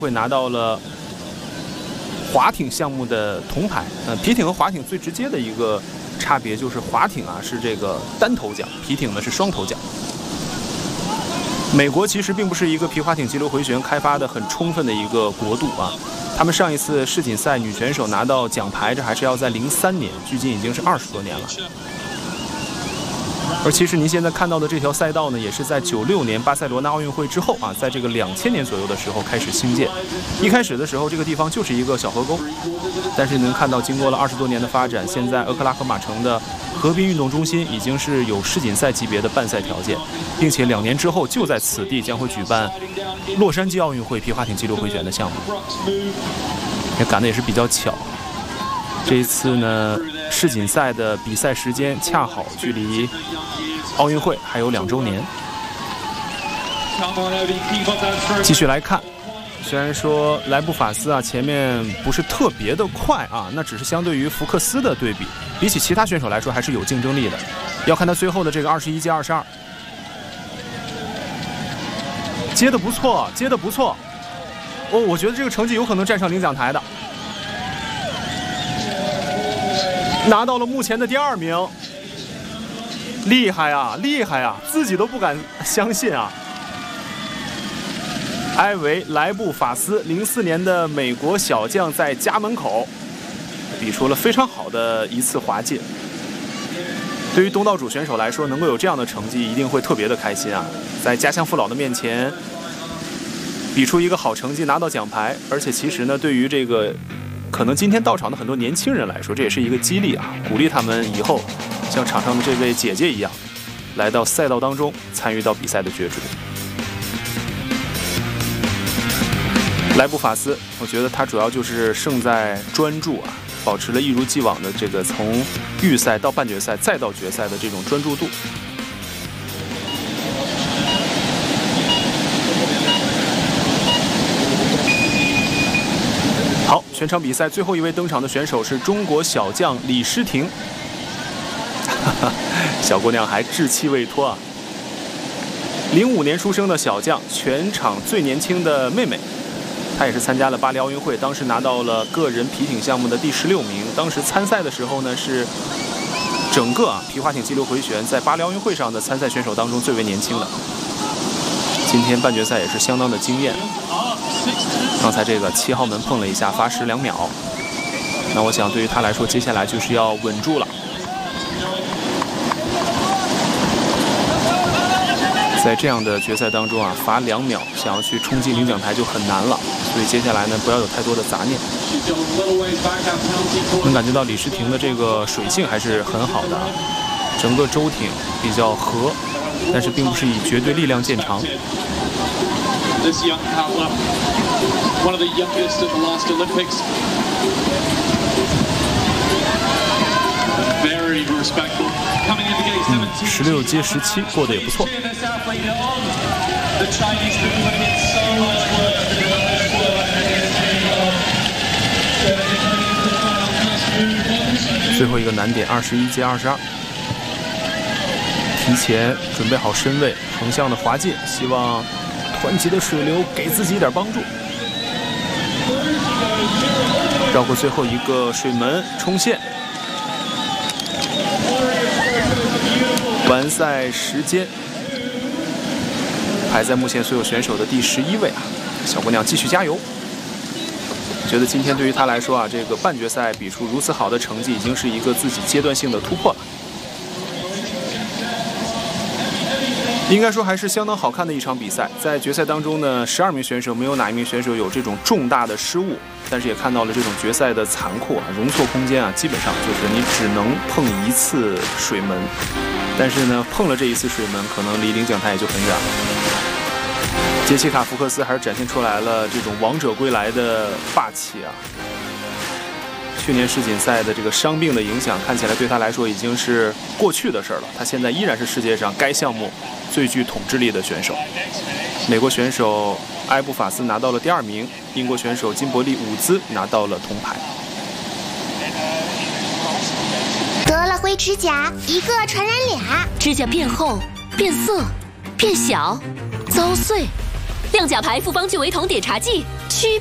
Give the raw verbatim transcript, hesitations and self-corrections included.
会拿到了划艇项目的铜牌。呃，皮艇和划艇最直接的一个差别就是划艇啊是这个单头桨，皮艇呢是双头桨。美国其实并不是一个皮划艇激流回旋开发的很充分的一个国度啊。他们上一次世锦赛女选手拿到奖牌，这还是要在零三年，距今已经是二十多年了。而其实您现在看到的这条赛道呢，也是在九六年巴塞罗那奥运会之后啊，在这个两千年左右的时候开始兴建。一开始的时候，这个地方就是一个小河沟，但是能看到经过了二十多年的发展，现在俄克拉荷马城的河滨运动中心已经是有世锦赛级别的办赛条件，并且两年之后就在此地将会举办洛杉矶奥运会皮划艇激流回旋的项目。也赶的也是比较巧，这一次呢，世锦赛的比赛时间恰好距离奥运会还有两周年。继续来看，虽然说莱布法斯啊前面不是特别的快啊，那只是相对于福克斯的对比，比起其他选手来说还是有竞争力的。要看他最后的这个二十一接二十二，接的不错，接的不错。哦，我觉得这个成绩有可能站上领奖台的。拿到了目前的第二名，厉害啊，厉害啊，自己都不敢相信啊！埃维·莱布法斯，零四年的美国小将，在家门口比出了非常好的一次滑界。对于东道主选手来说，能够有这样的成绩，一定会特别的开心啊！在家乡父老的面前比出一个好成绩，拿到奖牌，而且其实呢，对于这个可能今天到场的很多年轻人来说，这也是一个激励啊，鼓励他们以后像场上的这位姐姐一样，来到赛道当中参与到比赛的角逐。莱布法斯，我觉得他主要就是胜在专注啊，保持了一如既往的这个从预赛到半决赛再到决赛的这种专注度。好，全场比赛最后一位登场的选手是中国小将李诗婷，小姑娘还稚气未脱啊！零五年出生的小将，全场最年轻的妹妹，她也是参加了巴黎奥运会，当时拿到了个人皮艇项目的第十六名。当时参赛的时候呢，是整个啊皮划艇激流回旋在巴黎奥运会上的参赛选手当中最为年轻的。今天半决赛也是相当的惊艳。刚才这个七号门碰了一下，罚时两秒。那我想对于他来说，接下来就是要稳住了。在这样的决赛当中啊，罚两秒，想要去冲击领奖台就很难了。所以接下来呢，不要有太多的杂念。能感觉到李诗婷的这个水性还是很好的，整个舟艇比较和，但是并不是以绝对力量见长。 This young paddler, one of the youngest at the last Olympics. Very respectful. Coming in to get seventeen. 十六接十七过得也不错。 The Chinese people have did so much work. 最后一个难点，二十一接二十二。提前准备好身位，横向的滑界，希望湍急的水流给自己一点帮助。绕过最后一个水门冲线，完赛时间排在目前所有选手的第十一位啊！小姑娘继续加油。觉得今天对于她来说啊，这个半决赛比出如此好的成绩，已经是一个自己阶段性的突破了。应该说还是相当好看的一场比赛。在决赛当中呢，十二名选手没有哪一名选手有这种重大的失误，但是也看到了这种决赛的残酷啊，容错空间啊，基本上就是你只能碰一次水门，但是呢，碰了这一次水门，可能离领奖台也就很远了。杰西卡·福克斯还是展现出来了这种王者归来的霸气啊！去年世锦赛的这个伤病的影响，看起来对他来说已经是过去的事了。他现在依然是世界上该项目最具统治力的选手。美国选手埃布法斯拿到了第二名，英国选手金伯利伍兹拿到了铜牌。 得了灰指甲，一个传染俩， 指甲变厚、变色、变小、遭碎。亮甲牌复方聚维酮碘茶剂，